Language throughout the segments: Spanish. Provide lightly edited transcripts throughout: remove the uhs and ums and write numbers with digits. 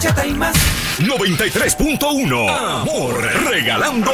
y más. 93.1 Amor, regalando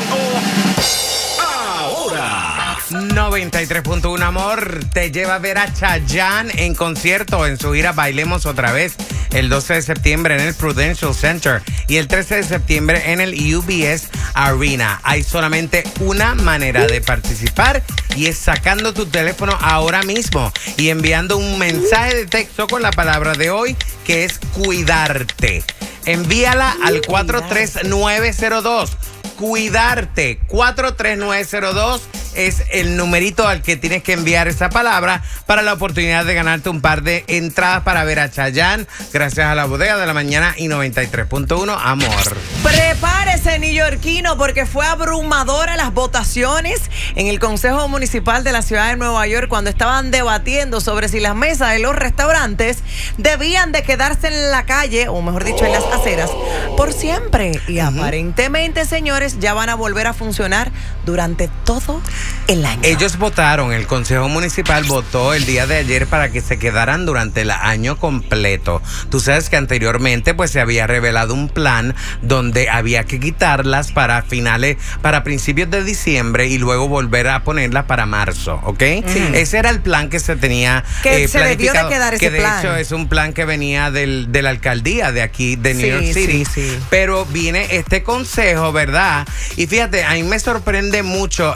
ahora. 93.1 Amor te lleva a ver a Chayanne en concierto en su gira Bailemos Otra Vez el 12 de septiembre en el Prudential Center y el 13 de septiembre en el UBS Arena. Hay solamente una manera de participar y es sacando tu teléfono ahora mismo y enviando un mensaje de texto con la palabra de hoy, que es cuidarte. Envíala al 43902. Cuidarte. 43902 es el numerito al que tienes que enviar esa palabra para la oportunidad de ganarte un par de entradas para ver a Chayanne, gracias a la Bodega de la Mañana y 93.1 Amor. Prepárese, neoyorquino, porque fue abrumadora las votaciones en el Consejo Municipal de la Ciudad de Nueva York cuando estaban debatiendo sobre si las mesas de los restaurantes debían de quedarse en la calle, o mejor dicho, en las aceras, por siempre. Y aparentemente, señores, ya van a volver a funcionar durante todo el año. Ellos votaron, el Consejo Municipal votó el día de ayer para que se quedaran durante el año completo. Tú sabes que anteriormente pues se había revelado un plan donde había que quitarlas para principios de diciembre y luego volver a ponerlas para marzo, ¿ok? Sí. Ese era el plan que se tenía que se planificado. Debió de quedar ese que de plan. hecho es un plan que venía de la alcaldía de aquí, de New York City. Sí. Pero viene este consejo, ¿verdad? Y fíjate, a mí me sorprende mucho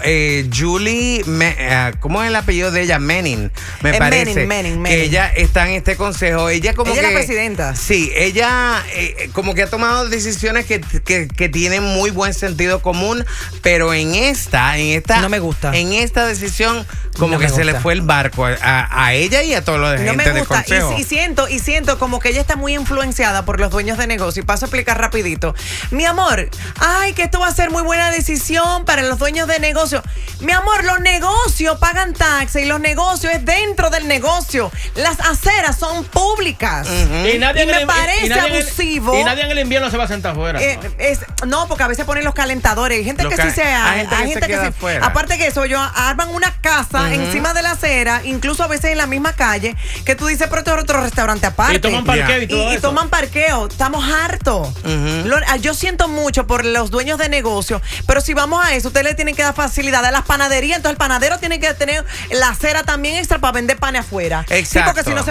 Julie, ¿cómo es el apellido de ella? Manning, me parece. Manning. Que ella está en este consejo. Ella es la presidenta. Sí, ella como que ha tomado decisiones que tienen muy buen sentido común, pero en esta no me gusta. En esta decisión como que se le fue el barco a ella y a todos los gente del consejo. Y siento como que ella está muy influenciada por los dueños de negocio. Y paso a explicar rapidito. Mi amor, que esto va a ser muy buena decisión para los dueños de negocio. Mi amor, los negocios pagan taxes y los negocios es dentro del negocio. Las aceras son públicas. Y me parece abusivo. Y nadie en el invierno se va a sentar afuera. No, porque a veces ponen los calentadores. Hay gente que sí se hay gente que sí. Aparte que eso, arman una casa encima de la acera, incluso a veces en la misma calle, que tú dices, pero esto es otro restaurante aparte. Y toman parqueo y todo eso. Y toman parqueo. Estamos hartos. Yo siento mucho por los dueños de negocio, pero si vamos a eso, ustedes le tienen que dar facilidad a las panaderías. Entonces el panadero tiene que tener la acera también extra para vender pan afuera. Exacto. Sí, porque si no se